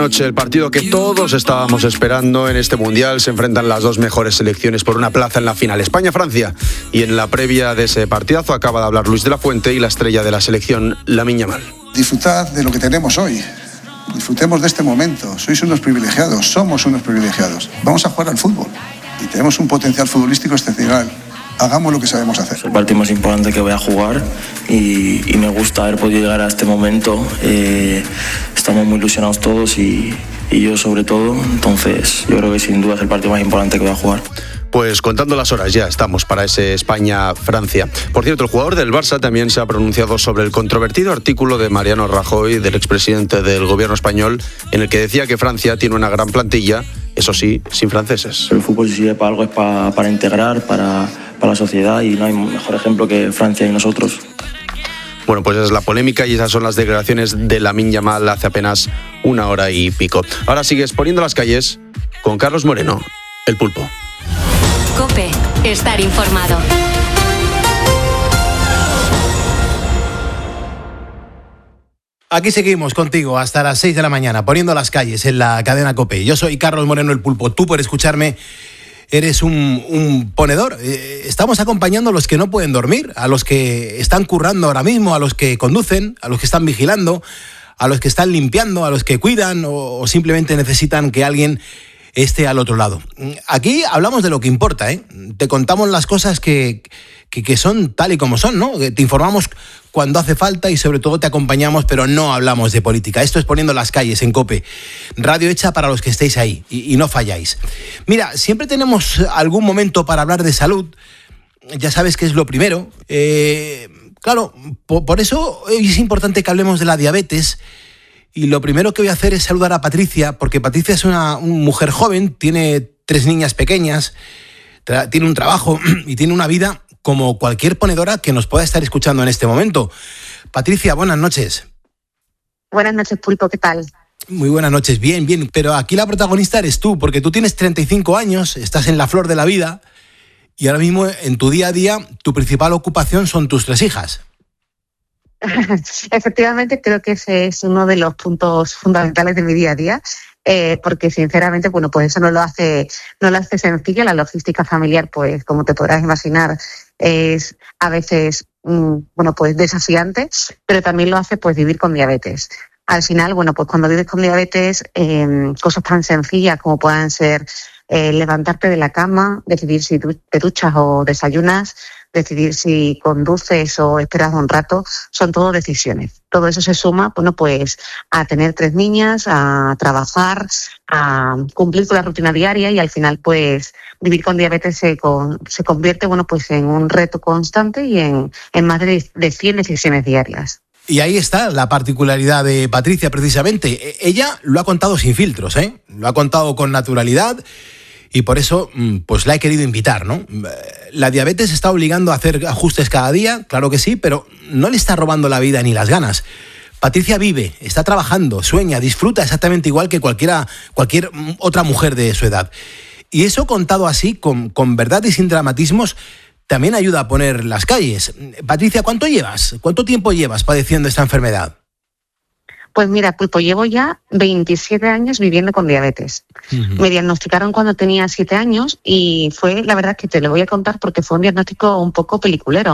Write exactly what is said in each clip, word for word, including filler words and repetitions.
Noche, el partido que todos estábamos esperando en este Mundial. Se enfrentan las dos mejores selecciones por una plaza en la final, España-Francia. Y en la previa de ese partidazo acaba de hablar Luis de la Fuente y la estrella de la selección, Lamine Yamal. Disfrutad de lo que tenemos hoy. Disfrutemos de este momento. Sois unos privilegiados, somos unos privilegiados. Vamos a jugar al fútbol y tenemos un potencial futbolístico excepcional. Hagamos lo que sabemos hacer. Es el partido más importante que voy a jugar y, y me gusta haber podido llegar a este momento. Eh, estamos muy ilusionados todos y, y yo sobre todo. Entonces yo creo que sin duda es el partido más importante que voy a jugar. Pues contando las horas ya estamos para ese España-Francia. Por cierto, el jugador del Barça también se ha pronunciado sobre el controvertido artículo de Mariano Rajoy, del expresidente del gobierno español, en el que decía que Francia tiene una gran plantilla, eso sí, sin franceses. El fútbol si sirve para algo es para, para integrar, para, para la sociedad, y no hay mejor ejemplo que Francia y nosotros. Bueno, pues esa es la polémica y esas son las declaraciones de Lamine Yamal hace apenas una hora y pico. Ahora sigues poniendo las calles con Carlos Moreno, el Pulpo. COPE, estar informado. Aquí seguimos contigo hasta las seis de la mañana, poniendo las calles en la cadena COPE. Yo soy Carlos Moreno, el Pulpo. Tú, por escucharme, eres un, un ponedor. Eh, estamos acompañando a los que no pueden dormir, a los que están currando ahora mismo, a los que conducen, a los que están vigilando, a los que están limpiando, a los que cuidan o, o simplemente necesitan que alguien esté al otro lado. Aquí hablamos de lo que importa, ¿eh? Te contamos las cosas que, que, que son tal y como son, ¿no? Te informamos cuando hace falta y sobre todo te acompañamos, pero no hablamos de política. Esto es Poniendo las calles en COPE. Radio hecha para los que estéis ahí y, y no falláis. Mira, siempre tenemos algún momento para hablar de salud. Ya sabes que es lo primero. Eh, claro, por, por eso hoy es importante que hablemos de la diabetes. Y lo primero que voy a hacer es saludar a Patricia, porque Patricia es una, una mujer joven, tiene tres niñas pequeñas, tra- tiene un trabajo y tiene una vida como cualquier ponedora que nos pueda estar escuchando en este momento. Patricia, buenas noches. Buenas noches, Pulpo, ¿qué tal? Muy buenas noches, bien, bien. Pero aquí la protagonista eres tú, porque tú tienes treinta y cinco años, estás en la flor de la vida y ahora mismo en tu día a día tu principal ocupación son tus tres hijas. Efectivamente, creo que ese es uno de los puntos fundamentales de mi día a día, eh, porque sinceramente, bueno, pues eso no lo hace, no lo hace sencillo. La logística familiar, pues como te podrás imaginar, es a veces, mm, bueno, pues desafiante, pero también lo hace, pues, vivir con diabetes. Al final, bueno, pues cuando vives con diabetes, eh, cosas tan sencillas como puedan ser eh, levantarte de la cama, decidir si te duchas o desayunas, decidir si conduces o esperas un rato, son todo decisiones. Todo eso se suma, bueno, pues a tener tres niñas, a trabajar, a cumplir con la rutina diaria y al final, pues, vivir con diabetes se, con, se convierte, bueno, pues en un reto constante y en, en más de, de cien decisiones diarias. Y ahí está la particularidad de Patricia, precisamente. Ella lo ha contado sin filtros, ¿eh? Lo ha contado con naturalidad. Y por eso, pues la he querido invitar, ¿no? La diabetes está obligando a hacer ajustes cada día, claro que sí, pero no le está robando la vida ni las ganas. Patricia vive, está trabajando, sueña, disfruta exactamente igual que cualquiera, cualquier otra mujer de su edad. Y eso contado así, con, con verdad y sin dramatismos, también ayuda a poner las calles. Patricia, ¿cuánto llevas? ¿Cuánto tiempo llevas padeciendo esta enfermedad? Pues mira, Pulpo, llevo ya veintisiete años viviendo con diabetes. Uh-huh. Me diagnosticaron cuando tenía siete años y fue, la verdad que te lo voy a contar porque fue un diagnóstico un poco peliculero.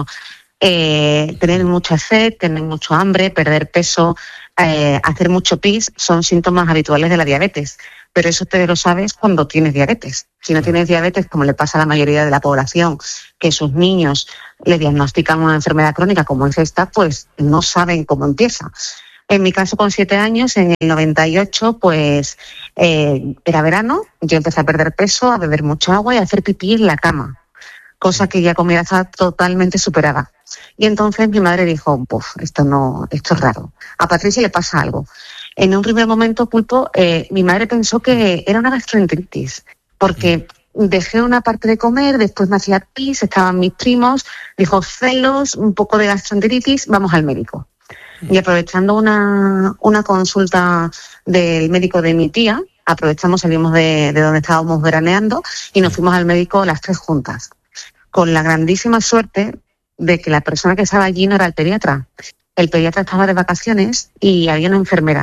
Eh, tener mucha sed, tener mucho hambre, perder peso, eh, hacer mucho pis son síntomas habituales de la diabetes. Pero eso te lo sabes cuando tienes diabetes. Si no tienes diabetes, como le pasa a la mayoría de la población, que sus niños le diagnostican una enfermedad crónica como es esta, pues no saben cómo empieza. En mi caso, con siete años, en el noventa y ocho, pues eh, era verano, yo empecé a perder peso, a beber mucha agua y a hacer pipí en la cama, cosa que ya con mi edad estaba totalmente superada. Y entonces mi madre dijo, puf, esto no, esto es raro. A Patricia le pasa algo. En un primer momento, Pulpo, eh, mi madre pensó que era una gastroenteritis, porque dejé una parte de comer, después me hacía pis, estaban mis primos, dijo celos, un poco de gastroenteritis, vamos al médico. Y aprovechando una, una consulta del médico de mi tía, aprovechamos, salimos de, de donde estábamos veraneando y nos fuimos al médico las tres juntas, con la grandísima suerte de que la persona que estaba allí no era el pediatra. El pediatra estaba de vacaciones y había una enfermera.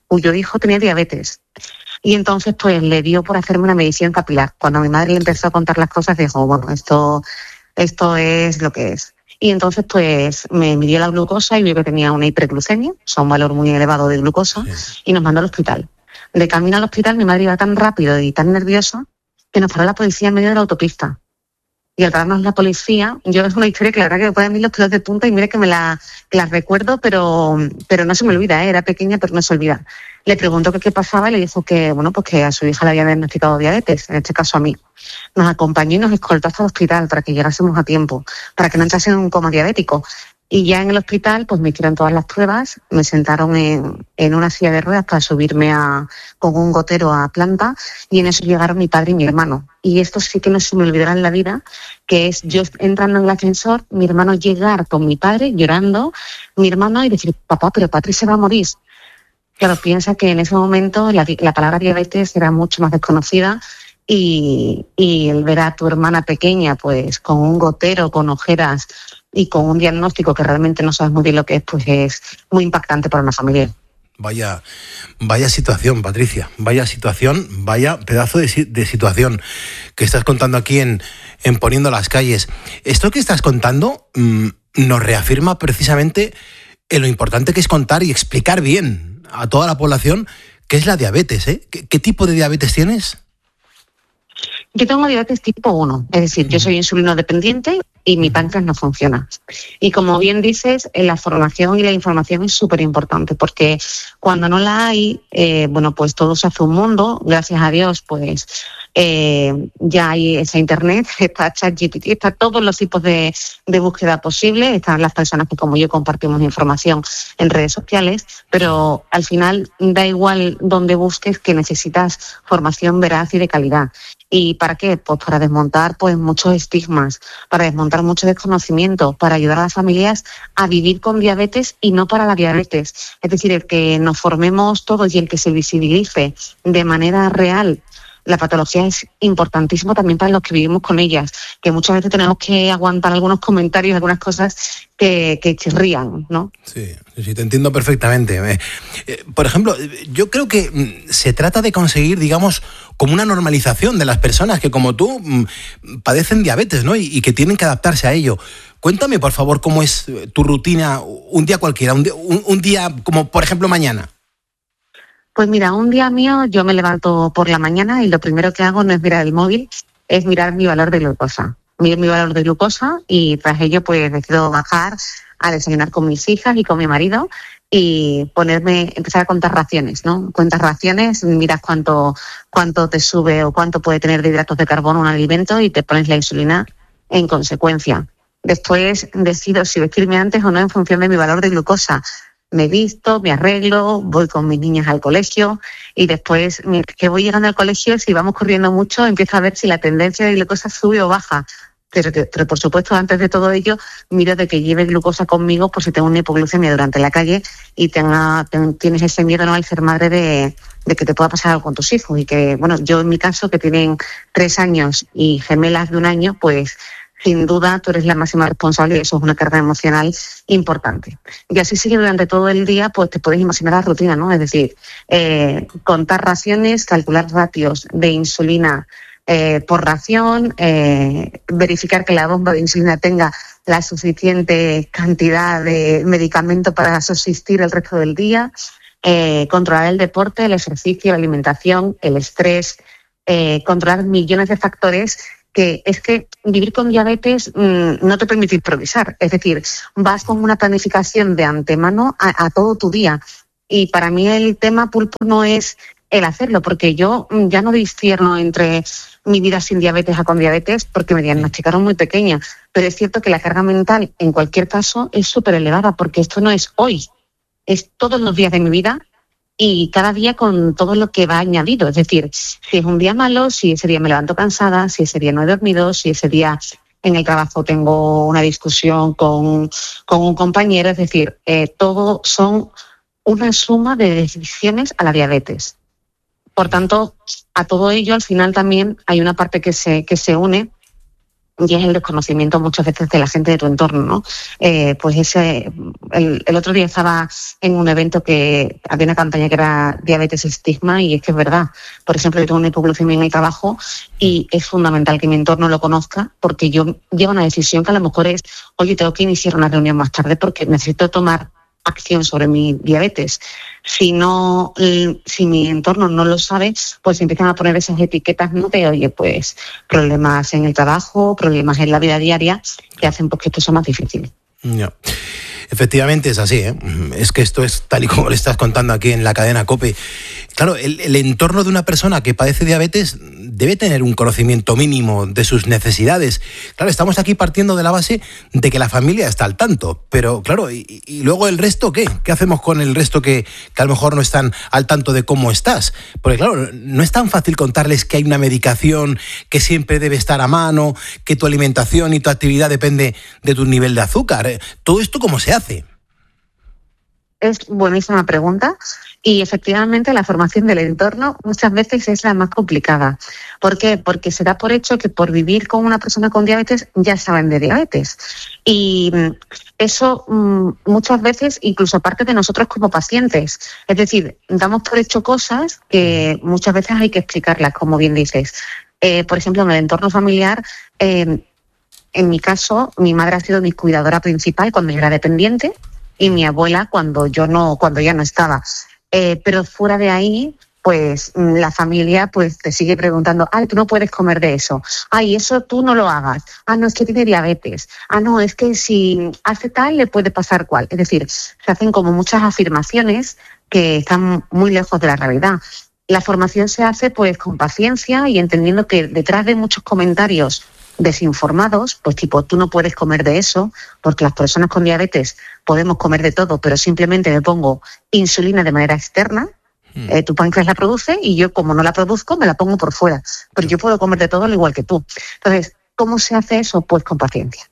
cuyo hijo tenía diabetes. Y entonces pues le dio por hacerme una medición capilar. Cuando mi madre le empezó a contar las cosas, dijo, bueno, esto, esto es lo que es. Y entonces pues me midió la glucosa y vio que tenía una hiperglucemia, o sea, un valor muy elevado de glucosa, sí. Y nos mandó al hospital. De camino al hospital mi madre iba tan rápido y tan nerviosa que nos paró la policía en medio de la autopista. Y al pararnos la policía, yo es una historia que la verdad que me ponen a mí los pelos de punta y mire que me la, que la recuerdo, pero, pero no se me olvida, ¿eh? Era pequeña pero no se olvida. Le preguntó que qué pasaba y le dijo que, bueno, pues que a su hija le había diagnosticado diabetes, en este caso a mí. Nos acompañó y nos escoltó hasta el hospital para que llegásemos a tiempo, para que no entrase en un coma diabético. Y ya en el hospital pues me hicieron todas las pruebas, me sentaron en, en una silla de ruedas para subirme a, con un gotero a planta, y en eso llegaron mi padre y mi hermano. Y esto sí que no se me olvidará en la vida, que es yo entrando en el ascensor, mi hermano llegar con mi padre llorando, mi hermano y decir, papá, pero Patri se va a morir. Claro, piensa que en ese momento la, la palabra diabetes era mucho más desconocida, y, y el ver a tu hermana pequeña pues con un gotero, con ojeras y con un diagnóstico que realmente no sabes muy bien lo que es, pues es muy impactante para una familia. Vaya, vaya situación, Patricia, vaya situación, vaya pedazo de, de situación que estás contando aquí en, en Poniendo las Calles. Esto que estás contando mmm, nos reafirma precisamente en lo importante que es contar y explicar bien a toda la población qué es la diabetes, ¿eh? ¿Qué, qué tipo de diabetes tienes? Yo tengo diabetes tipo uno, es decir, yo soy insulino dependiente y mi páncreas no funciona. Y como bien dices, la formación y la información es súper importante, porque cuando no la hay, eh, bueno, pues todo se hace un mundo. Gracias a Dios, pues eh, ya hay esa internet, está ChatGPT, está todos los tipos de, de búsqueda posibles, están las personas que como yo compartimos información en redes sociales, pero al final da igual donde busques, que necesitas formación veraz y de calidad. ¿Y para qué? Pues para desmontar pues muchos estigmas, para desmontar mucho desconocimiento, para ayudar a las familias a vivir con diabetes y no para la diabetes. Es decir, el que nos formemos todos y el que se visibilice de manera real la patología es importantísimo también para los que vivimos con ellas, que muchas veces tenemos que aguantar algunos comentarios, algunas cosas que, que chirrían, ¿no? Sí, sí, te entiendo perfectamente. Eh, eh, por ejemplo, yo creo que mm, se trata de conseguir, digamos, como una normalización de las personas que, como tú, mm, padecen diabetes, ¿no? Y, y que tienen que adaptarse a ello. Cuéntame, por favor, cómo es tu rutina un día cualquiera, un día, un, un día como, por ejemplo, mañana. Pues mira, un día mío yo me levanto por la mañana y lo primero que hago no es mirar el móvil, es mirar mi valor de glucosa. Miro mi valor de glucosa y tras ello pues decido bajar a desayunar con mis hijas y con mi marido y ponerme, empezar a contar raciones, ¿no? Cuentas raciones, miras cuánto, cuánto te sube o cuánto puede tener de hidratos de carbono un alimento y te pones la insulina en consecuencia. Después decido si vestirme antes o no en función de mi valor de glucosa. Me visto, me arreglo, voy con mis niñas al colegio y después que voy llegando al colegio, si vamos corriendo mucho, empiezo a ver si la tendencia de glucosa sube o baja. Pero, pero por supuesto, antes de todo ello, miro de que lleve glucosa conmigo por si tengo una hipoglucemia durante la calle y tenga, ten, tienes ese miedo, ¿no?, al ser madre de, de que te pueda pasar algo con tus hijos. Y que, bueno, yo en mi caso, que tienen tres años y gemelas de un año, pues sin duda tú eres la máxima responsable y eso es una carga emocional importante. Y así sigue durante todo el día, pues te puedes imaginar la rutina, ¿no? Es decir, eh, contar raciones, calcular ratios de insulina eh, por ración, eh, verificar que la bomba de insulina tenga la suficiente cantidad de medicamento para subsistir el resto del día, eh, controlar el deporte, el ejercicio, la alimentación, el estrés, eh, controlar millones de factores que es que vivir con diabetes mmm, no te permite improvisar. Es decir, vas con una planificación de antemano a, a todo tu día. Y para mí el tema, Pulpo, no es el hacerlo, porque yo ya no discierno entre mi vida sin diabetes a con diabetes, porque me diagnosticaron muy pequeña. Pero es cierto que la carga mental, en cualquier caso, es súper elevada, porque esto no es hoy, es todos los días de mi vida. Y cada día con todo lo que va añadido. Es decir, si es un día malo, si ese día me levanto cansada, si ese día no he dormido, si ese día en el trabajo tengo una discusión con, con un compañero. Es decir, eh, todo son una suma de decisiones a la diabetes. Por tanto, a todo ello al final también hay una parte que se, que se une, y es el desconocimiento muchas veces de la gente de tu entorno, ¿no? Eh, pues ese, el, el otro día estaba en un evento que había una campaña que era diabetes estigma, y es que es verdad. Por ejemplo, yo tengo una hipoglucemia en mi trabajo y es fundamental que mi entorno lo conozca, porque yo llevo una decisión que a lo mejor es, oye, tengo que iniciar una reunión más tarde porque necesito tomar acción sobre mi diabetes. Si no, si mi entorno no lo sabe, pues empiezan a poner esas etiquetas, ¿no? De, oye, pues problemas en el trabajo, problemas en la vida diaria, que hacen pues que esto sea más difícil. No. Efectivamente es así, ¿eh? Es que esto es tal y como le estás contando aquí en la cadena COPE. Claro, el, el entorno de una persona que padece diabetes debe tener un conocimiento mínimo de sus necesidades. Claro, estamos aquí partiendo de la base de que la familia está al tanto, pero claro, ¿y, y luego el resto qué? ¿Qué hacemos con el resto que, que a lo mejor no están al tanto de cómo estás? Porque claro, no es tan fácil contarles que hay una medicación que siempre debe estar a mano, que tu alimentación y tu actividad depende de tu nivel de azúcar. ¿Todo esto cómo se hace? Es buenísima pregunta, y efectivamente la formación del entorno muchas veces es la más complicada. ¿Por qué? Porque se da por hecho que por vivir con una persona con diabetes ya saben de diabetes, y eso muchas veces incluso parte de nosotros como pacientes. Es decir, damos por hecho cosas que muchas veces hay que explicarlas, como bien dices. Eh, por ejemplo, en el entorno familiar, eh, en mi caso, mi madre ha sido mi cuidadora principal cuando yo era dependiente, y mi abuela cuando yo no, cuando ya no estaba. Eh, pero fuera de ahí, pues la familia pues te sigue preguntando, ay, tú no puedes comer de eso, ay, eso tú no lo hagas, ah, no, es que tiene diabetes, ah, no, es que si hace tal le puede pasar cual. Es decir, se hacen como muchas afirmaciones que están muy lejos de la realidad. La formación se hace pues con paciencia y entendiendo que detrás de muchos comentarios desinformados, pues tipo, tú no puedes comer de eso, porque las personas con diabetes podemos comer de todo, pero simplemente me pongo insulina de manera externa, mm. eh, tu páncreas la produce y yo, como no la produzco, me la pongo por fuera, pero yo puedo comer de todo al igual que tú. Entonces, ¿cómo se hace eso? Pues con paciencia.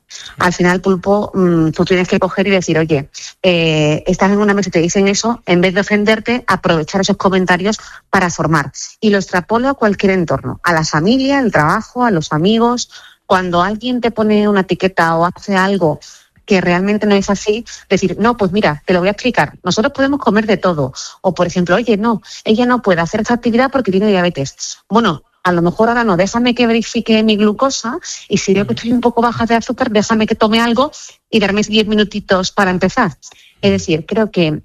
Al final, Pulpo, mmm, tú tienes que coger y decir, oye, eh, estás en una mesa y te dicen eso, en vez de ofenderte, aprovechar esos comentarios para formar. Y lo extrapolo a cualquier entorno, a la familia, al trabajo, a los amigos. Cuando alguien te pone una etiqueta o hace algo que realmente no es así, decir, no, pues mira, te lo voy a explicar, nosotros podemos comer de todo. O, por ejemplo, oye, no, ella no puede hacer esta actividad porque tiene diabetes. Bueno, a lo mejor ahora no, déjame que verifique mi glucosa, y si veo que estoy un poco baja de azúcar, déjame que tome algo y darme diez minutitos para empezar. Es decir, creo que,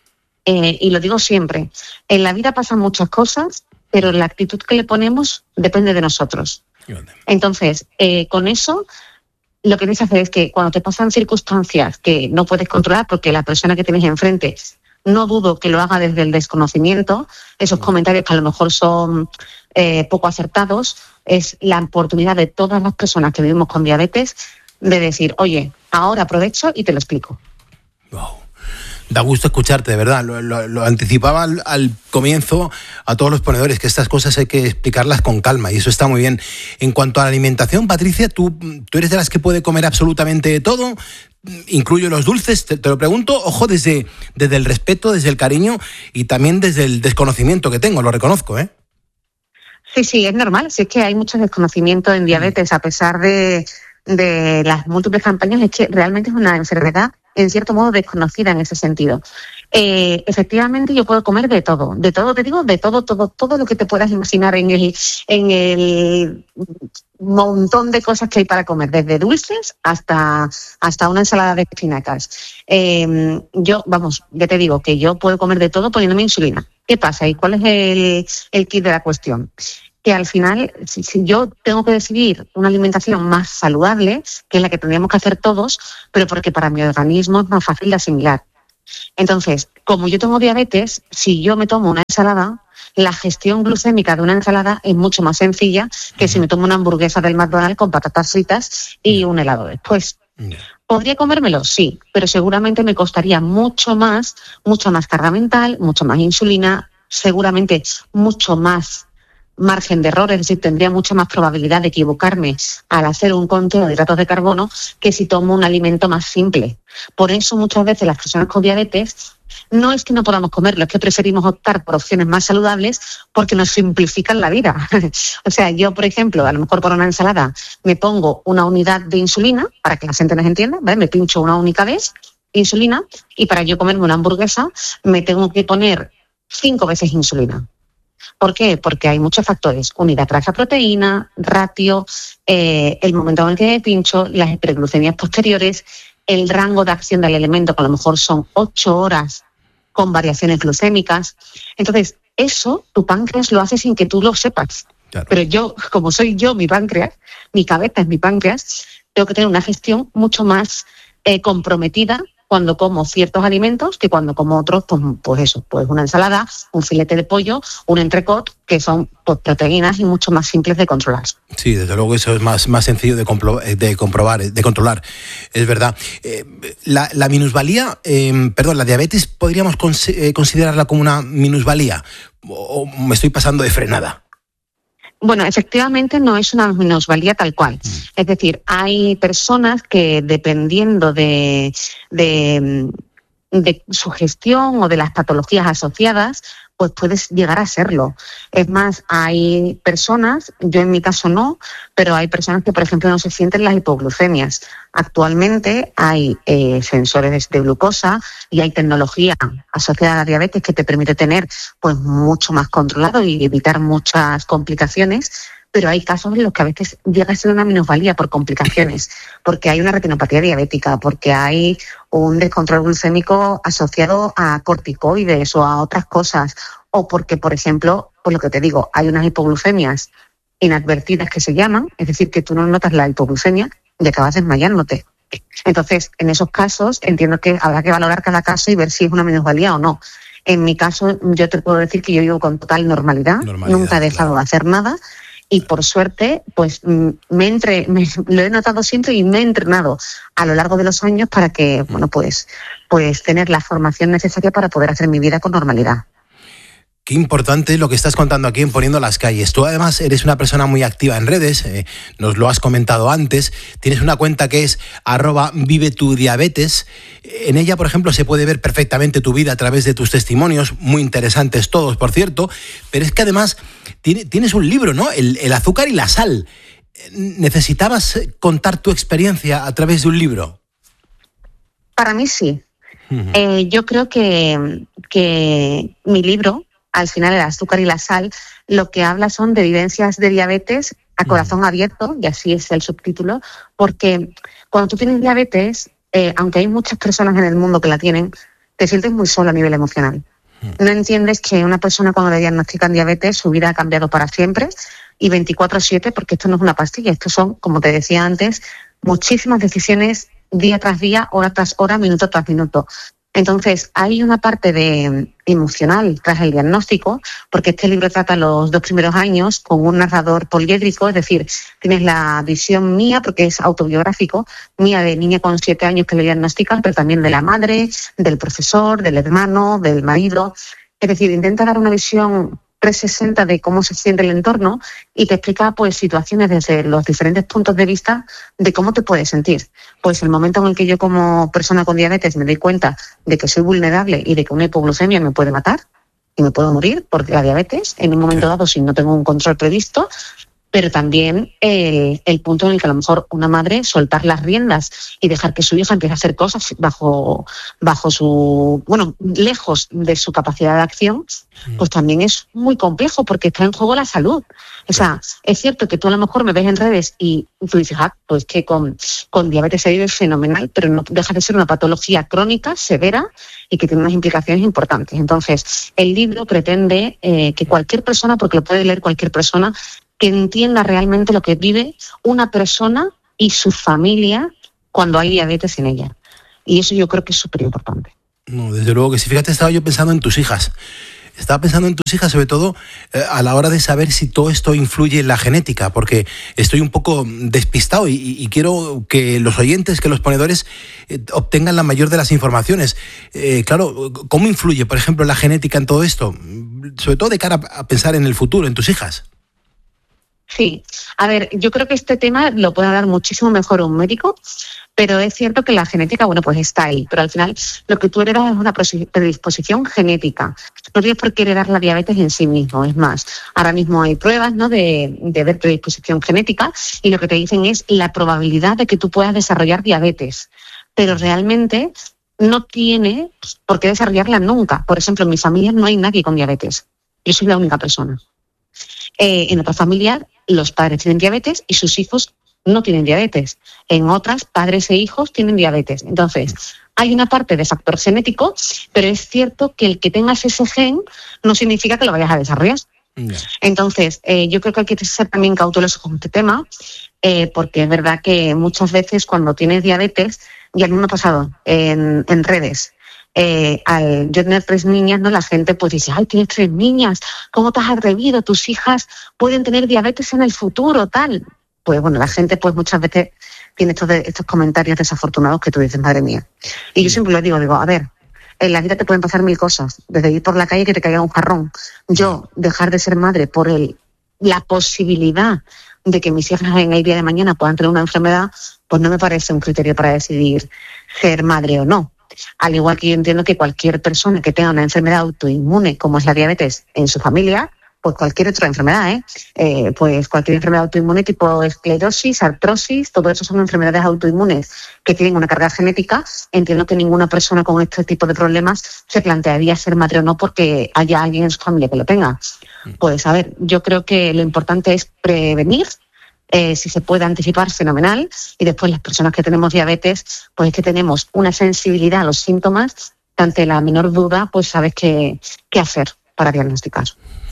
eh, y lo digo siempre, en la vida pasan muchas cosas, pero la actitud que le ponemos depende de nosotros. Entonces, eh, con eso, lo que tienes que hacer es que cuando te pasan circunstancias que no puedes controlar, porque la persona que tienes enfrente, no dudo que lo haga desde el desconocimiento, esos comentarios que a lo mejor son eh, poco acertados, es la oportunidad de todas las personas que vivimos con diabetes de decir, oye, ahora aprovecho y te lo explico. Wow. Da gusto escucharte, de verdad. Lo, lo, lo anticipaba al, al comienzo a todos los ponedores, que estas cosas hay que explicarlas con calma, y eso está muy bien. En cuanto a la alimentación, Patricia, ¿tú, tú eres de las que puede comer absolutamente todo? Incluyo los dulces, te, te lo pregunto, ojo, desde, desde el respeto, desde el cariño y también desde el desconocimiento que tengo, lo reconozco, ¿eh? Sí, sí, es normal. Si es que hay mucho desconocimiento en diabetes, a pesar de, de las múltiples campañas, es que realmente es una enfermedad en cierto modo desconocida en ese sentido. Eh, efectivamente, yo puedo comer de todo, de todo, te digo, de todo, todo, todo lo que te puedas imaginar en el, en el montón de cosas que hay para comer, desde dulces hasta, hasta una ensalada de espinacas. Eh, yo, vamos, ya te digo que yo puedo comer de todo poniéndome insulina. ¿Qué pasa? ¿Y cuál es el, el kit de la cuestión? Que al final, si, si yo tengo que decidir una alimentación más saludable, que es la que tendríamos que hacer todos, pero porque para mi organismo es más fácil de asimilar. Entonces, como yo tengo diabetes, si yo me tomo una ensalada, la gestión glucémica de una ensalada es mucho más sencilla que si me tomo una hamburguesa del McDonald's con patatas fritas y un helado después. ¿Podría comérmelo? Sí, pero seguramente me costaría mucho más, mucho más carga mental, mucho más insulina, seguramente mucho más margen de error, es decir, tendría mucha más probabilidad de equivocarme al hacer un conteo de hidratos de carbono que si tomo un alimento más simple. Por eso muchas veces las personas con diabetes no es que no podamos comerlo, es que preferimos optar por opciones más saludables porque nos simplifican la vida. O sea, yo, por ejemplo, a lo mejor por una ensalada me pongo una unidad de insulina, para que la gente nos entienda, ¿vale? Me pincho una única vez insulina y para yo comerme una hamburguesa me tengo que poner cinco veces insulina. ¿Por qué? Porque hay muchos factores: unidad grasa-proteína, ratio, eh, el momento en el que me pincho, las hiperglucemias posteriores, el rango de acción del alimento, que a lo mejor son ocho horas con variaciones glucémicas. Entonces, eso tu páncreas lo hace sin que tú lo sepas. Claro. Pero yo, como soy yo, mi páncreas, mi cabeza es mi páncreas, tengo que tener una gestión mucho más eh, comprometida cuando como ciertos alimentos que cuando como otros, pues, pues eso, pues una ensalada, un filete de pollo, un entrecot, que son pues, proteínas y mucho más simples de controlar. Sí, desde luego eso es más, más sencillo de, compro, de comprobar, de controlar, es verdad. Eh, la, la minusvalía, eh, perdón, la diabetes, ¿podríamos cons- eh, considerarla como una minusvalía? ¿O, o me estoy pasando de frenada? Bueno, efectivamente no es una minusvalía tal cual. Mm. Es decir, hay personas que dependiendo de, de, de su gestión o de las patologías asociadas, pues puedes llegar a serlo. Es más, hay personas, yo en mi caso no, pero hay personas que, por ejemplo, no se sienten las hipoglucemias. Actualmente hay eh, sensores de glucosa y hay tecnología asociada a la diabetes que te permite tener pues mucho más controlado y evitar muchas complicaciones, pero hay casos en los que a veces llega a ser una minusvalía por complicaciones, porque hay una retinopatía diabética, porque hay un descontrol glucémico asociado a corticoides o a otras cosas, o porque, por ejemplo, por lo que te digo, hay unas hipoglucemias inadvertidas que se llaman, es decir, que tú no notas la hipoglucemia y acabas desmayándote. Entonces, en esos casos, entiendo que habrá que valorar cada caso y ver si es una minusvalía o no. En mi caso, yo te puedo decir que yo vivo con total normalidad, normalidad nunca he dejado claro. de hacer nada. Y por suerte, pues me, entre, me lo he notado siempre y me he entrenado a lo largo de los años para que, bueno, pues, pues tener la formación necesaria para poder hacer mi vida con normalidad. Qué importante lo que estás contando aquí en Poniendo las Calles. Tú además eres una persona muy activa en redes, eh, nos lo has comentado antes. Tienes una cuenta que es arroba vive tu diabetes. En ella, por ejemplo, se puede ver perfectamente tu vida a través de tus testimonios, muy interesantes todos, por cierto. Pero es que además tienes un libro, ¿no? El, el azúcar y la sal. ¿Necesitabas contar tu experiencia a través de un libro? Para mí sí. Uh-huh. Eh, yo creo que, que mi libro, al final, el azúcar y la sal, lo que habla son de vivencias de diabetes a corazón uh-huh. abierto, y así es el subtítulo, porque cuando tú tienes diabetes, eh, aunque hay muchas personas en el mundo que la tienen, te sientes muy solo a nivel emocional. Uh-huh. No entiendes que una persona cuando le diagnostican diabetes, su vida ha cambiado para siempre, y veinticuatro siete, porque esto no es una pastilla, esto son, como te decía antes, muchísimas decisiones día tras día, hora tras hora, minuto tras minuto. Entonces, hay una parte de emocional tras el diagnóstico, porque este libro trata los dos primeros años con un narrador poliédrico, es decir, tienes la visión mía, porque es autobiográfico, mía de niña con siete años que le diagnostican, pero también de la madre, del profesor, del hermano, del marido. Es decir, intenta dar una visión trescientos sesenta de cómo se siente el entorno y te explica pues situaciones desde los diferentes puntos de vista de cómo te puedes sentir. Pues el momento en el que yo como persona con diabetes me doy cuenta de que soy vulnerable y de que una hipoglucemia me puede matar y me puedo morir por la diabetes en un momento dado si no tengo un control previsto, pero también el, el punto en el que a lo mejor una madre soltar las riendas y dejar que su hija empiece a hacer cosas bajo, bajo su, bueno, lejos de su capacidad de acción, pues también es muy complejo porque está en juego la salud. O sea, es cierto que tú a lo mejor me ves en redes y tú dices, ah, pues que con, con diabetes se vive fenomenal, pero no deja de ser una patología crónica, severa y que tiene unas implicaciones importantes. Entonces, el libro pretende eh, que cualquier persona, porque lo puede leer cualquier persona, que entienda realmente lo que vive una persona y su familia cuando hay diabetes en ella. Y eso yo creo que es súper importante. No, desde luego que sí. Fíjate, estaba yo pensando en tus hijas. Estaba pensando en tus hijas, sobre todo eh, a la hora de saber si todo esto influye en la genética, porque estoy un poco despistado y, y quiero que los oyentes, que los ponedores eh, obtengan la mayor de las informaciones. Eh, claro, ¿cómo influye, por ejemplo, la genética en todo esto? Sobre todo de cara a pensar en el futuro, en tus hijas. Sí, a ver, yo creo que este tema lo puede hablar muchísimo mejor un médico, pero es cierto que la genética, bueno, pues está ahí, pero al final lo que tú heredas es una predisposición genética. No tienes por qué heredar la diabetes en sí mismo, es más, ahora mismo hay pruebas, ¿no?, de, de ver predisposición genética y lo que te dicen es la probabilidad de que tú puedas desarrollar diabetes, pero realmente no tiene por qué desarrollarla nunca. Por ejemplo, en mi familia no hay nadie con diabetes, yo soy la única persona. Eh, en otras familias los padres tienen diabetes y sus hijos no tienen diabetes. En otras, padres e hijos tienen diabetes. Entonces, hay una parte de factor genético, pero es cierto que el que tengas ese gen no significa que lo vayas a desarrollar. Yeah. Entonces, eh, yo creo que hay que ser también cauteloso con este tema, eh, porque es verdad que muchas veces cuando tienes diabetes, y a mí me ha pasado en, en redes, Eh, al yo tener tres niñas, ¿no?, la gente pues dice, ay, tienes tres niñas, ¿cómo te has atrevido? Tus hijas pueden tener diabetes en el futuro, tal. Pues bueno, la gente pues muchas veces tiene estos, de, estos comentarios desafortunados que tú dices, madre mía. Y yo siempre lo digo, digo, a ver, en la vida te pueden pasar mil cosas, desde ir por la calle que te caiga un jarrón. Yo dejar de ser madre por el, la posibilidad de que mis hijas en el día de mañana puedan tener una enfermedad, pues no me parece un criterio para decidir ser madre o no. Al igual que yo entiendo que cualquier persona que tenga una enfermedad autoinmune, como es la diabetes, en su familia, pues cualquier otra enfermedad, ¿eh? Eh, pues cualquier enfermedad autoinmune tipo esclerosis, artrosis, todo eso son enfermedades autoinmunes que tienen una carga genética. Entiendo que ninguna persona con este tipo de problemas se plantearía ser madre o no porque haya alguien en su familia que lo tenga. Pues a ver, yo creo que lo importante es prevenir. Eh, si se puede anticipar, fenomenal. Y después las personas que tenemos diabetes, pues es que tenemos una sensibilidad a los síntomas, que ante la menor duda, pues sabes qué, qué hacer para diagnosticar.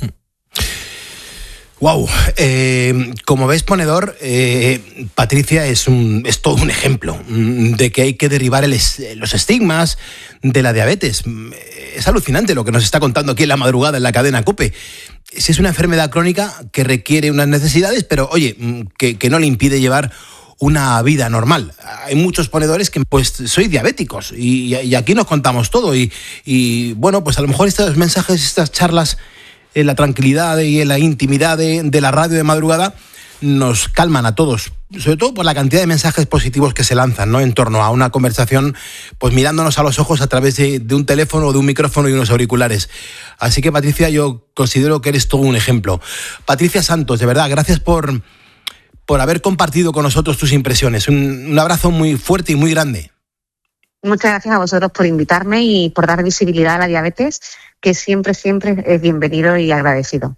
Wow, eh, como ves, ponedor, eh, Patricia es, un, es todo un ejemplo de que hay que derribar el, los estigmas de la diabetes. Es alucinante lo que nos está contando aquí en la madrugada en la cadena COPE. Si es una enfermedad crónica que requiere unas necesidades, pero oye, que, que no le impide llevar una vida normal. Hay muchos ponedores que pues sois diabéticos y, y aquí nos contamos todo y, y bueno, pues a lo mejor estos mensajes, estas charlas en la tranquilidad y en la intimidad de, de la radio de madrugada nos calman a todos, sobre todo por la cantidad de mensajes positivos que se lanzan, ¿no?, en torno a una conversación, pues mirándonos a los ojos a través de, de un teléfono, de un micrófono y unos auriculares. Así que, Patricia, yo considero que eres todo un ejemplo. Patricia Santos, de verdad, gracias por, por haber compartido con nosotros tus impresiones. Un, un abrazo muy fuerte y muy grande. Muchas gracias a vosotros por invitarme y por dar visibilidad a la diabetes, que siempre, siempre es bienvenido y agradecido.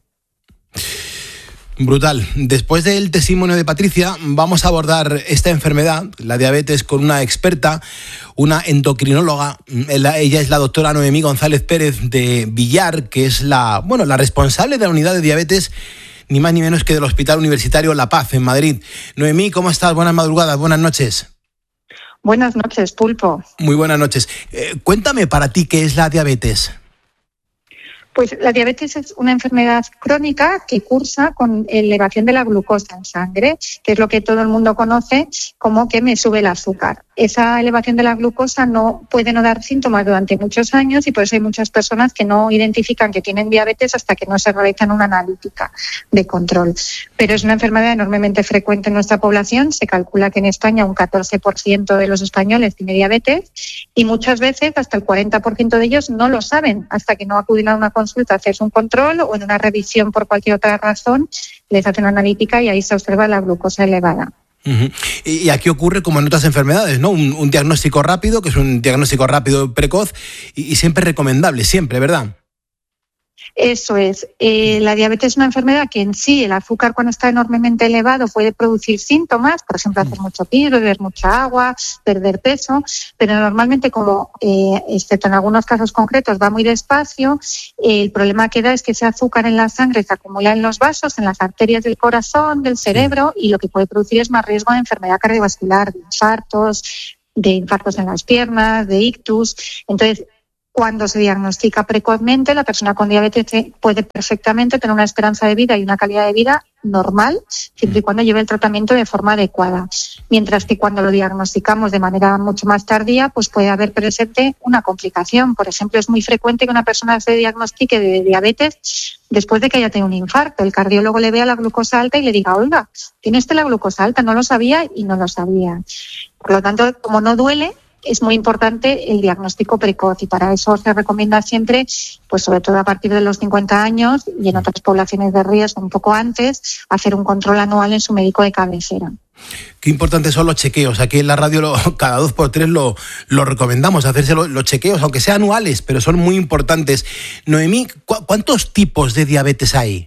Brutal. Después del testimonio de Patricia, vamos a abordar esta enfermedad, la diabetes, con una experta, una endocrinóloga. Ella es la doctora Noemí González Pérez de Villar, que es la, bueno, la responsable de la unidad de diabetes, ni más ni menos que del Hospital Universitario La Paz, en Madrid. Noemí, ¿cómo estás? Buenas madrugadas, buenas noches. Buenas noches, Pulpo. Muy buenas noches. Eh, cuéntame para ti qué es la diabetes. Pues la diabetes es una enfermedad crónica que cursa con elevación de la glucosa en sangre, que es lo que todo el mundo conoce como que me sube el azúcar. Esa elevación de la glucosa no puede no dar síntomas durante muchos años y por eso hay muchas personas que no identifican que tienen diabetes hasta que no se realizan una analítica de control. Pero es una enfermedad enormemente frecuente en nuestra población. Se calcula que en España un catorce por ciento de los españoles tiene diabetes y muchas veces hasta el cuarenta por ciento de ellos no lo saben hasta que no acuden a una consulta a hacerse un control o en una revisión por cualquier otra razón les hacen una analítica y ahí se observa la glucosa elevada. Uh-huh. Y aquí ocurre como en otras enfermedades, ¿no? Un, un diagnóstico rápido, que es un diagnóstico rápido precoz y, y siempre recomendable, siempre, ¿verdad? Eso es. Eh, la diabetes es una enfermedad que en sí el azúcar cuando está enormemente elevado puede producir síntomas, por ejemplo hacer mucho pis, beber mucha agua, perder peso, pero normalmente como, eh, excepto en algunos casos concretos, va muy despacio, eh, el problema que da es que ese azúcar en la sangre se acumula en los vasos, en las arterias del corazón, del cerebro, y lo que puede producir es más riesgo de enfermedad cardiovascular, de infartos, de infartos en las piernas, de ictus. Entonces, Cuando se diagnostica precozmente, la persona con diabetes puede perfectamente tener una esperanza de vida y una calidad de vida normal, siempre y cuando lleve el tratamiento de forma adecuada. Mientras que cuando lo diagnosticamos de manera mucho más tardía, pues puede haber presente una complicación. Por ejemplo, es muy frecuente que una persona se diagnostique de diabetes después de que haya tenido un infarto. El cardiólogo le vea la glucosa alta y le diga, oiga, ¿tiene usted la glucosa alta? No lo sabía y no lo sabía. Por lo tanto, como no duele, es muy importante el diagnóstico precoz y para eso se recomienda siempre, pues sobre todo a partir de los cincuenta años y en otras poblaciones de riesgo un poco antes, hacer un control anual en su médico de cabecera. Qué importantes son los chequeos. Aquí en la radio lo, cada dos por tres lo, lo recomendamos, hacerse los, los chequeos, aunque sean anuales, pero son muy importantes. Noemí, ¿cu- ¿cuántos tipos de diabetes hay?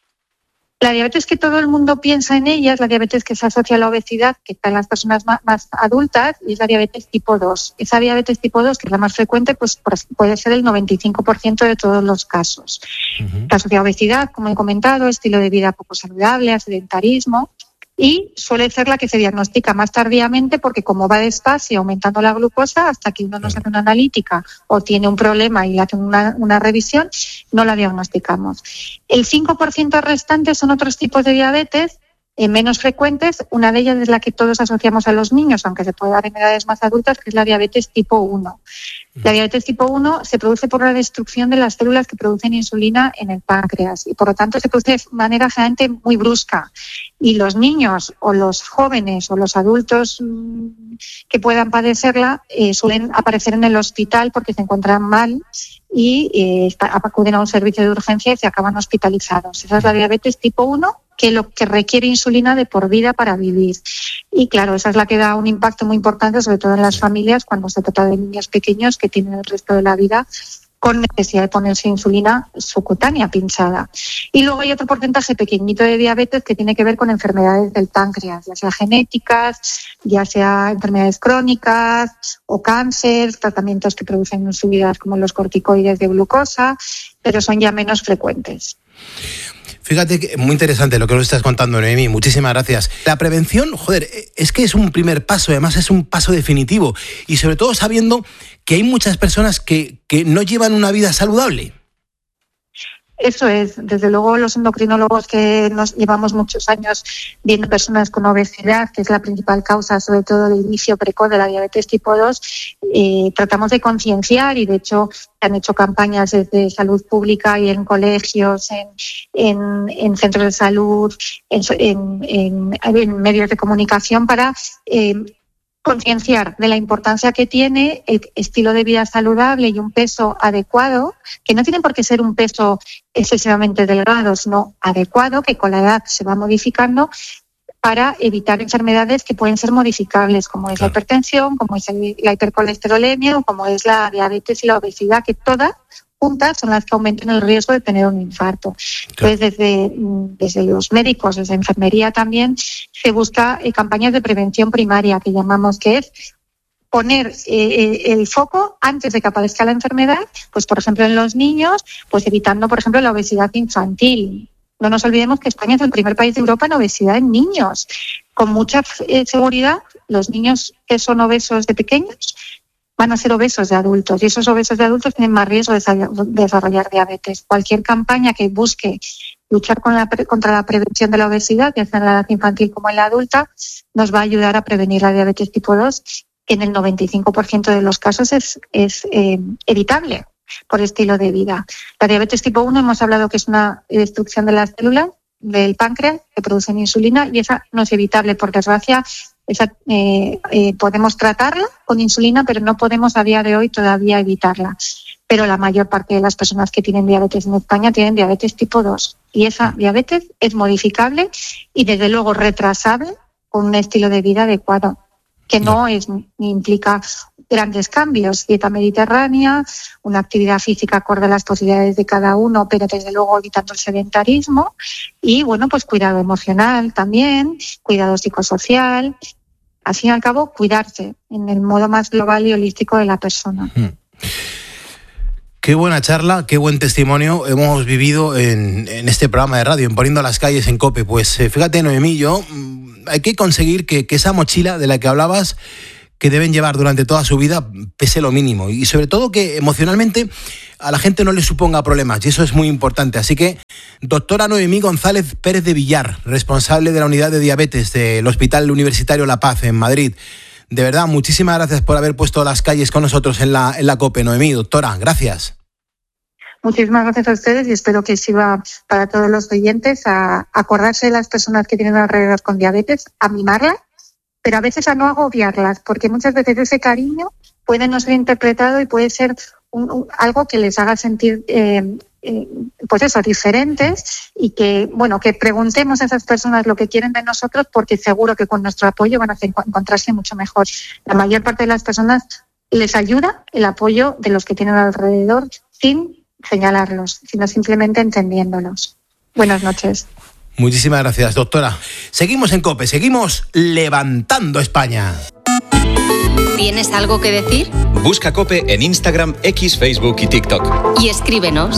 La diabetes que todo el mundo piensa en ella es la diabetes que se asocia a la obesidad, que está en las personas más, más adultas, y es la diabetes tipo dos. Esa diabetes tipo dos, que es la más frecuente, pues puede ser el noventa y cinco por ciento de todos los casos. Uh-huh. Está asociada a obesidad, como he comentado, estilo de vida poco saludable, a sedentarismo, y suele ser la que se diagnostica más tardíamente porque como va despacio aumentando la glucosa, hasta que uno no se hace una analítica o tiene un problema y le hacen una, una revisión, no la diagnosticamos. El cinco por ciento restante son otros tipos de diabetes eh, menos frecuentes. Una de ellas es la que todos asociamos a los niños, aunque se puede dar en edades más adultas, que es la diabetes tipo uno. La diabetes tipo uno se produce por la destrucción de las células que producen insulina en el páncreas y por lo tanto se produce de manera generalmente muy brusca. Y los niños o los jóvenes o los adultos mmm, que puedan padecerla eh, suelen aparecer en el hospital porque se encuentran mal y eh, acuden a un servicio de urgencia y se acaban hospitalizados. Esa es la diabetes tipo uno, que lo que requiere insulina de por vida para vivir. Y claro, esa es la que da un impacto muy importante, sobre todo en las familias, cuando se trata de niños pequeños que tienen el resto de la vida con necesidad de ponerse insulina subcutánea pinchada. Y luego hay otro porcentaje pequeñito de diabetes que tiene que ver con enfermedades del páncreas, ya sea genéticas, ya sea enfermedades crónicas o cáncer, tratamientos que producen subidas como los corticoides de glucosa, pero son ya menos frecuentes. Fíjate que muy interesante lo que nos estás contando, Noemí. Muchísimas gracias. La prevención, joder, es que es un primer paso, además es un paso definitivo. Y sobre todo sabiendo que hay muchas personas que, que no llevan una vida saludable. Eso es, desde luego los endocrinólogos que nos llevamos muchos años viendo personas con obesidad, que es la principal causa sobre todo de inicio precoz de la diabetes tipo dos, eh, tratamos de concienciar y de hecho se han hecho campañas desde salud pública y en colegios, en, en, en centros de salud, en, en, en, en medios de comunicación para eh, concienciar de la importancia que tiene el estilo de vida saludable y un peso adecuado, que no tiene por qué ser un peso excesivamente delgado, sino adecuado, que con la edad se va modificando para evitar enfermedades que pueden ser modificables, como es claro. la hipertensión, como es la hipercolesterolemia o como es la diabetes y la obesidad, que todas juntas son las que aumentan el riesgo de tener un infarto. Claro. Entonces, desde, desde los médicos, desde enfermería también, se busca eh, campañas de prevención primaria, que llamamos, que es poner eh, el foco antes de que aparezca la enfermedad, pues por ejemplo en los niños, pues evitando por ejemplo la obesidad infantil. No nos olvidemos que España es el primer país de Europa en obesidad en niños. Con mucha eh, seguridad, los niños que son obesos de pequeños van a ser obesos de adultos y esos obesos de adultos tienen más riesgo de desarrollar diabetes. Cualquier campaña que busque luchar con la, contra la prevención de la obesidad, ya sea en la edad infantil como en la adulta, nos va a ayudar a prevenir la diabetes tipo dos, que en el noventa y cinco por ciento de los casos es, es eh, evitable por estilo de vida. La diabetes tipo uno hemos hablado que es una destrucción de las células del páncreas que producen insulina y esa no es evitable, por desgracia. Esa, eh, eh, podemos tratarla con insulina, pero no podemos a día de hoy todavía evitarla. Pero la mayor parte de las personas que tienen diabetes en España tienen diabetes tipo dos. Y esa diabetes es modificable y desde luego retrasable con un estilo de vida adecuado, que no es ni implica grandes cambios. Dieta mediterránea, una actividad física acorde a las posibilidades de cada uno, pero desde luego evitando el sedentarismo y, bueno, pues cuidado emocional también, cuidado psicosocial. Al fin y al cabo, cuidarse en el modo más global y holístico de la persona. Hmm. Qué buena charla, qué buen testimonio hemos vivido en, en este programa de radio, en Poniendo las Calles en COPE. Pues eh, fíjate, Noemí, yo, hay que conseguir que, que esa mochila de la que hablabas, que deben llevar durante toda su vida pese lo mínimo y sobre todo que emocionalmente a la gente no le suponga problemas y eso es muy importante. Así que, doctora Noemí González Pérez de Villar, responsable de la unidad de diabetes del Hospital Universitario La Paz en Madrid, de verdad, muchísimas gracias por haber puesto las calles con nosotros en la, en la COPE, Noemí. Doctora, gracias. Muchísimas gracias a ustedes y espero que sirva para todos los oyentes a acordarse de las personas que tienen alrededor con diabetes, a mimarlas, pero a veces a no agobiarlas, porque muchas veces ese cariño puede no ser interpretado y puede ser un, un, algo que les haga sentir, eh, eh, pues eso, diferentes y que, bueno, que preguntemos a esas personas lo que quieren de nosotros, porque seguro que con nuestro apoyo van a encontrarse mucho mejor. La mayor parte de las personas les ayuda el apoyo de los que tienen alrededor sin señalarlos, sino simplemente entendiéndolos. Buenas noches. Muchísimas gracias, doctora. Seguimos en COPE, seguimos levantando España. ¿Tienes algo que decir? Busca COPE en Instagram, X, Facebook y TikTok. Y escríbenos.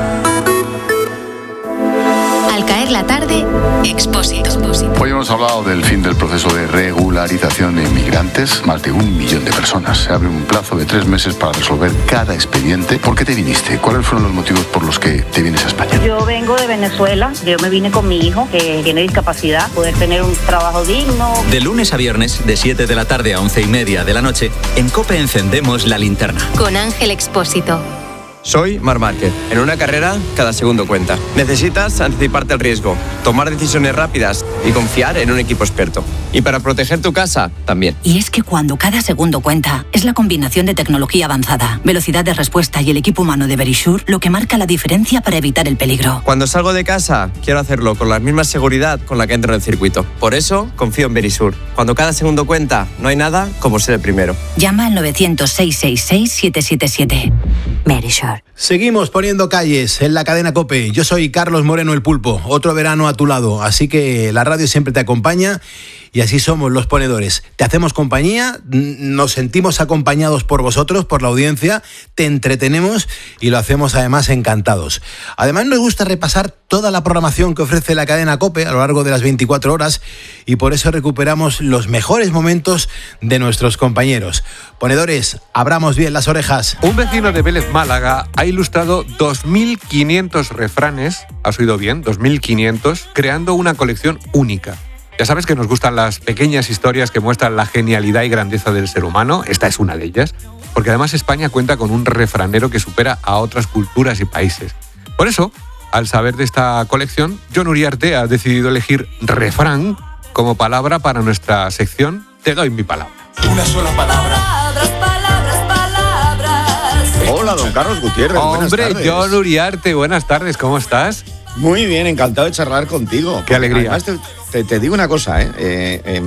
Al caer la tarde, Expósito. Hoy hemos hablado del fin del proceso de regularización de inmigrantes. Más de un millón de personas. Se abre un plazo de tres meses para resolver cada expediente. ¿Por qué te viniste? ¿Cuáles fueron los motivos por los que te vienes a España? Yo vengo de Venezuela. Yo me vine con mi hijo, que tiene discapacidad, poder tener un trabajo digno. De lunes a viernes, de siete de la tarde a once y media de la noche, en COPE encendemos la linterna. Con Ángel Expósito. Soy Marc Márquez. En una carrera, cada segundo cuenta. Necesitas anticiparte al riesgo, tomar decisiones rápidas y confiar en un equipo experto. Y para proteger tu casa, también. Y es que cuando cada segundo cuenta, es la combinación de tecnología avanzada, velocidad de respuesta y el equipo humano de Verisure lo que marca la diferencia para evitar el peligro. Cuando salgo de casa, quiero hacerlo con la misma seguridad con la que entro en el circuito. Por eso, confío en Verisure. Cuando cada segundo cuenta, no hay nada como ser el primero. Llama al novecientos, seiscientos sesenta y seis, siete siete siete. Verisure. Seguimos poniendo calles en la cadena COPE. Yo soy Carlos Moreno el Pulpo, otro verano a tu lado, así que la radio siempre te acompaña y así somos los ponedores. Te hacemos compañía, nos sentimos acompañados por vosotros, por la audiencia, te entretenemos y lo hacemos además encantados. Además nos gusta repasar toda la programación que ofrece la cadena COPE a lo largo de las veinticuatro horas y por eso recuperamos los mejores momentos de nuestros compañeros. Ponedores, abramos bien las orejas. Un vecino de Vélez, Málaga, ha ilustrado dos mil quinientos refranes, has oído bien, dos mil quinientos, creando una colección única. Ya sabes que nos gustan las pequeñas historias que muestran la genialidad y grandeza del ser humano. Esta es una de ellas, porque además España cuenta con un refranero que supera a otras culturas y países. Por eso, al saber de esta colección, Jon Uriarte ha decidido elegir refrán como palabra para nuestra sección Te doy mi palabra. Una sola palabra. Palabras, palabras, palabras. Hola, don Carlos Gutiérrez. Hombre, Jon Uriarte, buenas tardes, ¿cómo estás? Muy bien, encantado de charlar contigo. Qué alegría. Además, te, te, te digo una cosa, ¿eh? eh, eh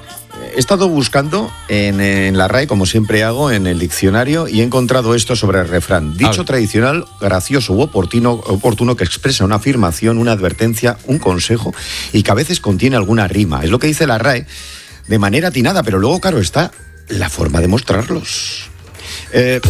he estado buscando en, en la R A E, como siempre hago, en el diccionario, y he encontrado esto sobre el refrán. Dicho tradicional, gracioso u oportuno, oportuno que expresa una afirmación, una advertencia, un consejo, y que a veces contiene alguna rima. Es lo que dice la R A E de manera atinada, pero luego, claro, está la forma de mostrarlos. Eh,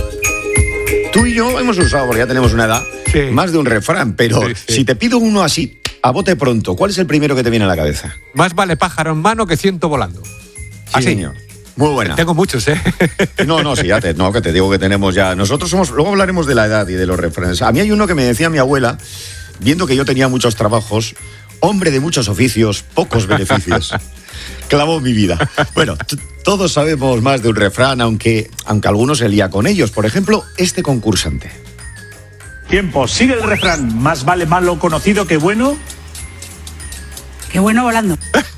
tú y yo hemos usado, porque ya tenemos una edad, sí, más de un refrán, pero sí, sí. Si te pido uno así, a bote pronto, ¿cuál es el primero que te viene a la cabeza? Más vale pájaro en mano que ciento volando. Sí, así. Señor. Muy buena. Tengo muchos, ¿eh? No, no, sí, ya te, no, que te digo que tenemos ya. Nosotros somos, luego hablaremos de la edad y de los refranes. A mí hay uno que me decía mi abuela, viendo que yo tenía muchos trabajos, hombre de muchos oficios, pocos beneficios. Clavó mi vida. Bueno, t- todos sabemos más de un refrán, aunque, aunque algunos se lía con ellos. Por ejemplo, este concursante. Tiempo, sigue el refrán. Más vale malo conocido que bueno. Qué bueno volando.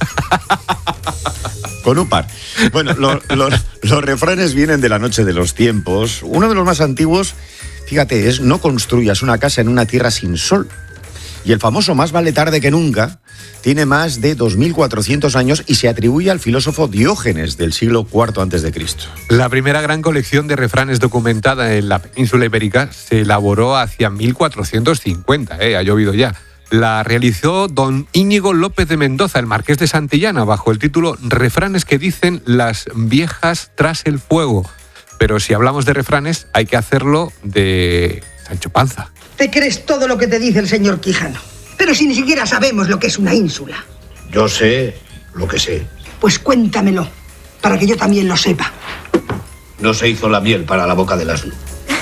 Con un par. Bueno, lo, lo, los refranes vienen de la noche de los tiempos. Uno de los más antiguos, fíjate, es no construyas una casa en una tierra sin sol. Y el famoso más vale tarde que nunca tiene más de dos mil cuatrocientos años y se atribuye al filósofo Diógenes del siglo cuarto antes de Cristo. La primera gran colección de refranes documentada en la península ibérica se elaboró hacia mil cuatrocientos cincuenta, ¿eh? Ha llovido ya. La realizó don Íñigo López de Mendoza, el marqués de Santillana, bajo el título Refranes que dicen las viejas tras el fuego. Pero si hablamos de refranes, hay que hacerlo de Sancho Panza. Te crees todo lo que te dice el señor Quijano, pero si ni siquiera sabemos lo que es una ínsula. Yo sé lo que sé. Pues cuéntamelo, para que yo también lo sepa. no se hizo la miel para la boca del asno.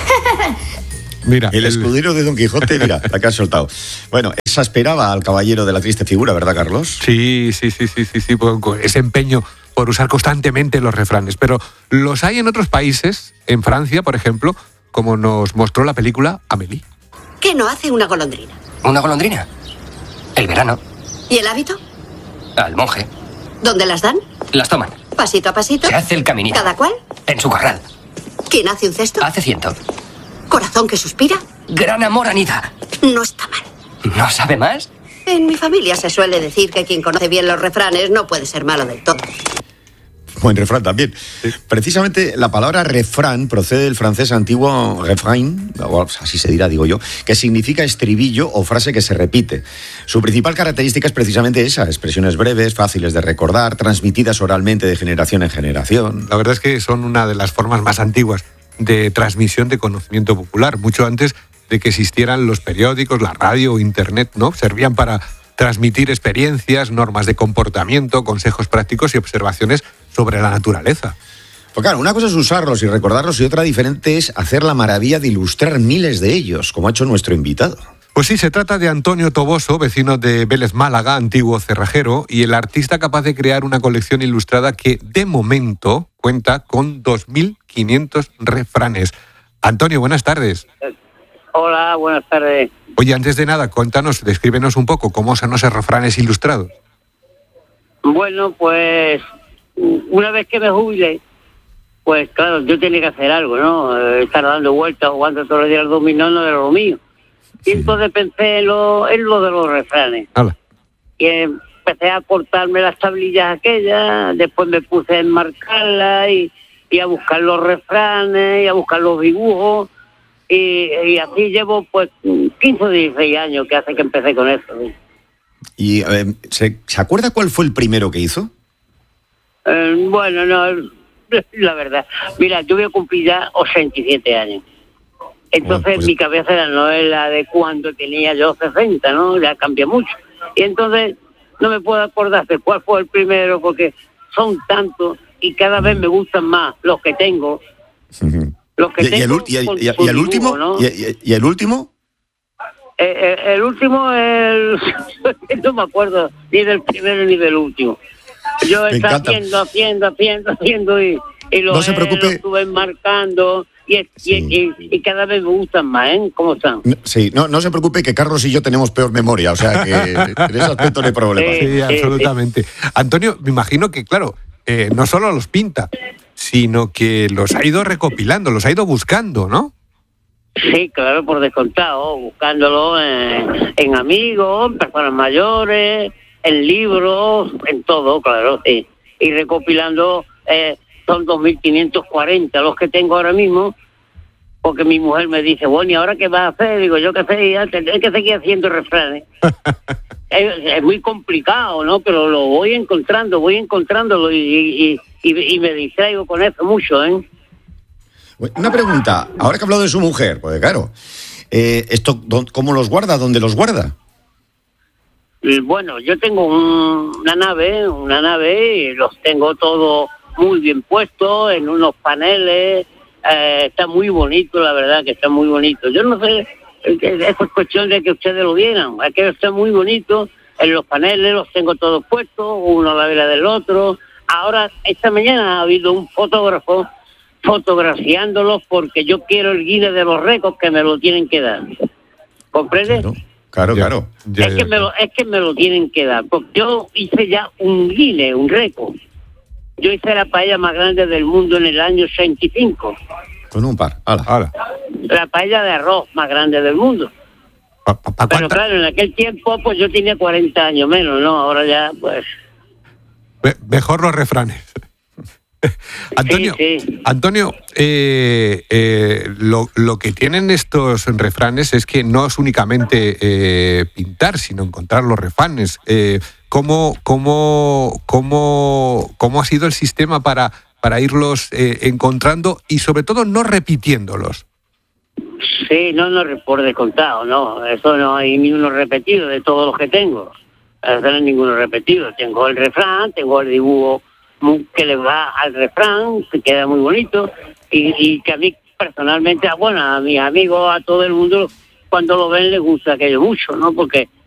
Mira, el, el escudero de Don Quijote, mira, la que has soltado. Bueno, exasperaba al caballero de la triste figura, ¿verdad, Carlos? Sí, sí, sí, sí, sí, sí, con ese empeño por usar constantemente los refranes. Pero los hay en otros países, en Francia, por ejemplo, como nos mostró la película Amélie. ¿Qué no hace una golondrina? ¿Una golondrina? El verano. ¿Y el hábito? Al monje. ¿Dónde las dan? Las toman. ¿Pasito a pasito? Se hace el caminito. ¿Cada cual? En su corral. ¿Quién hace un cesto? Hace ciento. ¿Corazón que suspira? Gran amor, Anita. No está mal. ¿No sabe más? En mi familia se suele decir que quien conoce bien los refranes no puede ser malo del todo. Buen refrán también. Sí. Precisamente la palabra refrán procede del francés antiguo refrain, o así se dirá, digo yo, que significa estribillo o frase que se repite. Su principal característica es precisamente esa, expresiones breves, fáciles de recordar, transmitidas oralmente de generación en generación. La verdad es que son una de las formas más antiguas de transmisión de conocimiento popular, mucho antes de que existieran los periódicos, la radio o internet, ¿no? Servían para transmitir experiencias, normas de comportamiento, consejos prácticos y observaciones sobre la naturaleza. Pues claro, una cosa es usarlos y recordarlos y otra diferente es hacer la maravilla de ilustrar miles de ellos, como ha hecho nuestro invitado. Pues sí, se trata de Antonio Toboso, vecino de Vélez Málaga, antiguo cerrajero, y el artista capaz de crear una colección ilustrada que, de momento, cuenta con dos mil quinientos refranes. Antonio, buenas tardes. Hola, buenas tardes. Oye, antes de nada, cuéntanos, descríbenos un poco cómo son esos refranes ilustrados. Bueno, pues una vez que me jubile, pues claro, yo tenía que hacer algo, ¿no? Eh, estar dando vueltas, jugando todos los días al dominó no era lo mío. Y entonces pensé en lo, en lo de los refranes. Hola. Y empecé a cortarme las tablillas aquellas, después me puse a enmarcarlas y, y a buscar los refranes y a buscar los dibujos. Y, y así llevo pues quince o dieciséis años que hace que empecé con eso. ¿Sí? ¿Y eh, ¿se, ¿se acuerda cuál fue el primero que hizo? Eh, bueno, no, la verdad. Mira, yo voy a cumplir ya ochenta y siete años. Entonces bueno, pues... mi cabeza no es la de cuando tenía yo sesenta, ¿no? Ya cambia mucho. Y entonces no me puedo acordar de cuál fue el primero porque son tantos y cada vez me gustan más los que tengo. Uh-huh. Los que ¿Y, tengo y, el, y, y, y el último? ¿No? ¿Y, y, ¿Y el último? Eh, eh, el último, el... no me acuerdo ni del primero ni del último. Yo he estado haciendo, haciendo, haciendo, haciendo y, y lo, no se preocupe. Lo estuve marcando y, sí. y, y, y cada vez me gustan más, ¿eh? ¿Cómo están? Sí, no, no se preocupe que Carlos y yo tenemos peor memoria, o sea que en ese aspecto no hay problema. Sí, sí, absolutamente. Sí. Antonio, me imagino que, claro, eh, no solo los pinta, sino que los ha ido recopilando, los ha ido buscando, ¿no? Sí, claro, por descontado, buscándolo en, en amigos, en personas mayores, en libros, en todo, claro, sí. Y recopilando, eh, son dos mil quinientos cuarenta los que tengo ahora mismo, porque mi mujer me dice, bueno, ¿y ahora qué vas a hacer? Digo, yo qué sé, ya tendré que seguir haciendo refranes. es, es muy complicado, ¿no? Pero lo voy encontrando, voy encontrándolo y, y, y, y me distraigo con eso mucho, ¿eh? Una pregunta, ahora que ha hablado de su mujer, pues claro, eh, esto, ¿cómo los guarda? ¿Dónde los guarda? Bueno, yo tengo un, una nave, una nave y los tengo todos muy bien puestos en unos paneles, eh, está muy bonito, la verdad que está muy bonito. Yo no sé, es cuestión de que ustedes lo vieran, es que está muy bonito, en los paneles los tengo todos puestos, uno a la vera del otro. Ahora, esta mañana ha habido un fotógrafo fotografiándolos porque yo quiero el Guinness de los récords que me lo tienen que dar. ¿Comprende? Claro, claro. Ya, claro. Ya, es, ya, que me lo, es que me lo tienen que dar. Porque yo hice ya un Guinness, un récord. Yo hice la paella más grande del mundo en el año ochenta y cinco. Con un par. Ala. Ala. La paella de arroz más grande del mundo. Pa, pa, pa, Pero claro, en aquel tiempo pues yo tenía cuarenta años menos, ¿no? Ahora ya pues... Me, mejor los refranes. Antonio, sí, sí. Antonio eh, eh, lo, lo que tienen estos refranes es que no es únicamente eh, pintar, sino encontrar los refranes. Eh, ¿cómo, cómo, cómo, ¿Cómo ha sido el sistema para, para irlos eh, encontrando y sobre todo no repitiéndolos? Sí, no, no, por descontado, no. Eso no hay ni uno repetido de todos los que tengo. Eso no hay ninguno repetido. Tengo el refrán, tengo el dibujo que le va al refrán, que queda muy bonito, y, y que a mí personalmente, bueno, a mis amigos, a todo el mundo, cuando lo ven les gusta aquello mucho, ¿no? Porque